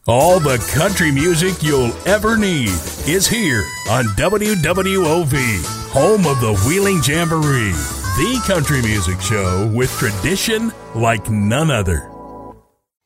All the country music you'll ever need is here on WWOV, home of the Wheeling Jamboree, the country music show with tradition like none other.